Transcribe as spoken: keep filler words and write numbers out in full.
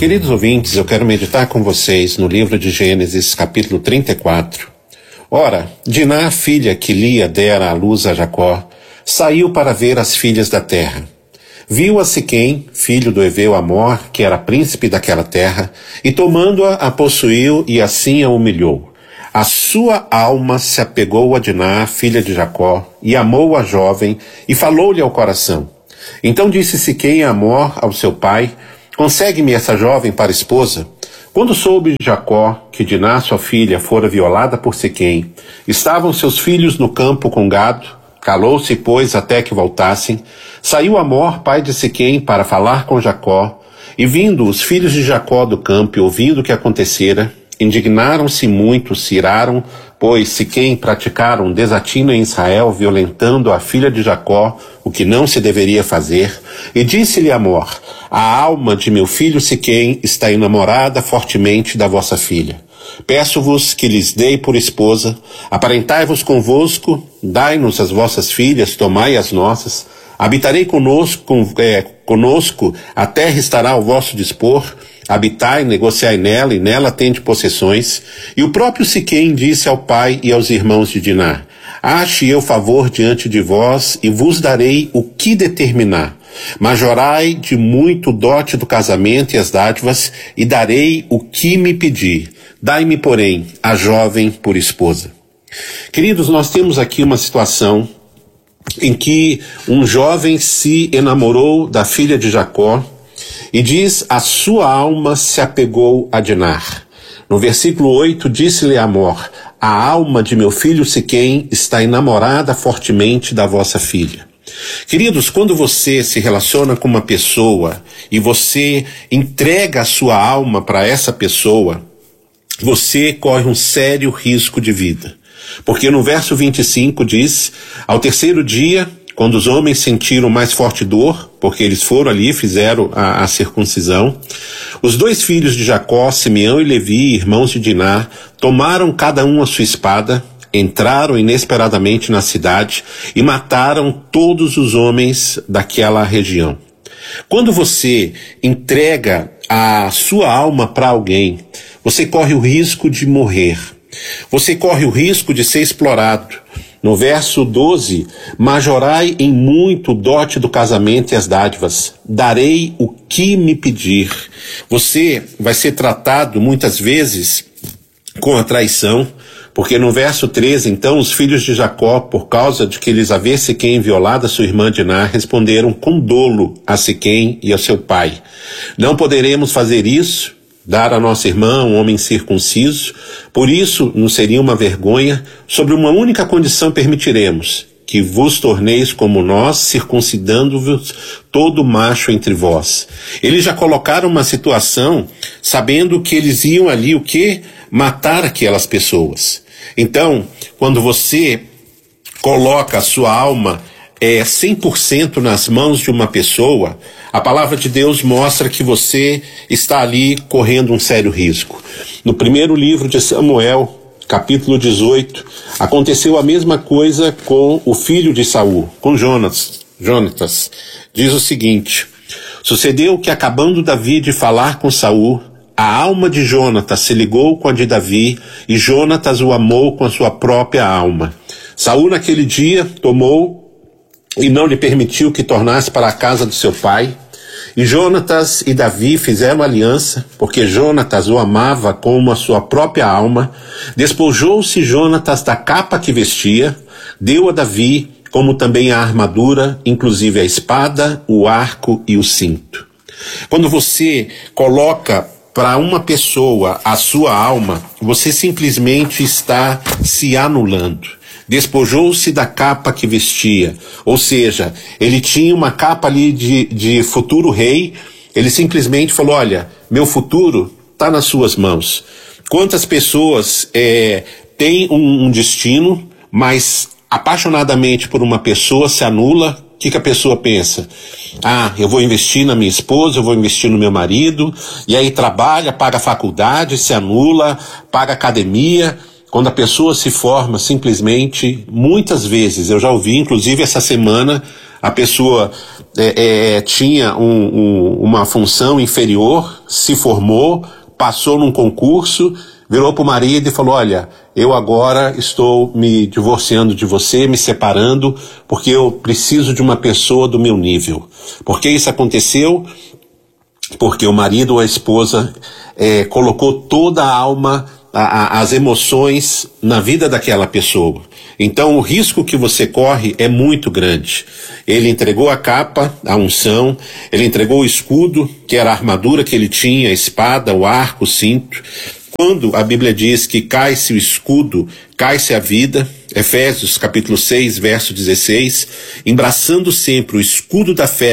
Queridos ouvintes, eu quero meditar com vocês no livro de Gênesis, capítulo trinta e quatro. Ora, Diná, filha que Lia dera à luz a Jacó, saiu para ver as filhas da terra. Viu a Siquém, filho do heveu Amor, que era príncipe daquela terra, e tomando-a, a possuiu e assim a humilhou. A sua alma se apegou a Diná, filha de Jacó, e amou a jovem, e falou-lhe ao coração. Então disse Siquém a Amor, ao seu pai: consegue-me essa jovem para esposa? Quando soube Jacó que Diná, sua filha, fora violada por Siquém, estavam seus filhos no campo com gado, calou-se, pois, até que voltassem. Saiu Amor, pai de Siquém, para falar com Jacó, e vindo os filhos de Jacó do campo e ouvindo o que acontecera, indignaram-se muito, se iraram, pois Siquém praticaram um desatino em Israel, violentando a filha de Jacó, o que não se deveria fazer. E disse-lhe Amor: a alma de meu filho Siquém está enamorada fortemente da vossa filha. Peço-vos que lhes dei por esposa, aparentai-vos convosco, dai-nos as vossas filhas, tomai as nossas, habitarei conosco, com, é, conosco, a terra estará ao vosso dispor, habitai, negociai nela, e nela tende possessões. E o próprio Siquém disse ao pai e aos irmãos de Diná: ache eu favor diante de vós, e vos darei o que determinar. Majorai de muito o dote do casamento e as dádivas, e darei o que me pedir. Dai-me, porém, a jovem por esposa. Queridos, nós temos aqui uma situação em que um jovem se enamorou da filha de Jacó, e diz: a sua alma se apegou a Diná. No versículo oito, disse-lhe Amor: a alma de meu filho Siquém está enamorada fortemente da vossa filha. Queridos, quando você se relaciona com uma pessoa e você entrega a sua alma para essa pessoa, você corre um sério risco de vida. Porque no verso vinte e cinco diz: ao terceiro dia, quando os homens sentiram mais forte dor, porque eles foram ali e fizeram a, a circuncisão, os dois filhos de Jacó, Simeão e Levi, irmãos de Diná, tomaram cada um a sua espada, entraram inesperadamente na cidade e mataram todos os homens daquela região. Quando você entrega a sua alma para alguém, você corre o risco de morrer. Você corre o risco de ser explorado. No verso doze, majorai em muito o dote do casamento e as dádivas. Darei o que me pedir. Você vai ser tratado muitas vezes com a traição, porque no verso treze, então, os filhos de Jacó, por causa de que lhes havia Siquém violado a sua irmã Diná, responderam com dolo a Siquém e ao seu pai: não poderemos fazer isso, dar a nossa irmã um homem circunciso, por isso nos seria uma vergonha. Sobre uma única condição permitiremos: que vos torneis como nós, circuncidando-vos todo macho entre vós. Eles já colocaram uma situação sabendo que eles iam ali o quê? Matar aquelas pessoas. Então, quando você coloca a sua alma é, cem por cento nas mãos de uma pessoa, a palavra de Deus mostra que você está ali correndo um sério risco. No primeiro livro de Samuel, capítulo dezoito, aconteceu a mesma coisa com o filho de Saul, com Jonas, Jonatas. Diz o seguinte: sucedeu que, acabando Davi de falar com Saul, a alma de Jonatas se ligou com a de Davi, e Jonatas o amou com a sua própria alma. Saul naquele dia tomou e não lhe permitiu que tornasse para a casa do seu pai. E Jonatas e Davi fizeram aliança, porque Jonatas o amava como a sua própria alma. Despojou-se Jonatas da capa que vestia, deu a Davi, como também a armadura, inclusive a espada, o arco e o cinto. Quando você coloca para uma pessoa a sua alma, você simplesmente está se anulando. Despojou-se da capa que vestia, ou seja, ele tinha uma capa ali de, de futuro rei. Ele simplesmente falou: olha, meu futuro está nas suas mãos. Quantas pessoas é, têm um, um destino, mas apaixonadamente por uma pessoa se anula? O que, que a pessoa pensa? Ah, eu vou investir na minha esposa, eu vou investir no meu marido, e aí trabalha, paga faculdade, se anula, paga academia. Quando a pessoa se forma, simplesmente, muitas vezes, eu já ouvi, inclusive essa semana, a pessoa é, é, tinha um, um, uma função inferior, se formou, passou num concurso, virou para o marido e falou, olha, eu agora estou me divorciando de você, me separando, porque eu preciso de uma pessoa do meu nível. Por que isso aconteceu? Porque o marido ou a esposa é, colocou toda a alma, a, a, as emoções na vida daquela pessoa. Então o risco que você corre é muito grande. Ele entregou a capa, a unção, ele entregou o escudo, que era a armadura que ele tinha, a espada, o arco, o cinto. Quando a Bíblia diz que cai-se o escudo, cai-se a vida, Efésios capítulo seis, verso dezesseis, embraçando sempre o escudo da fé,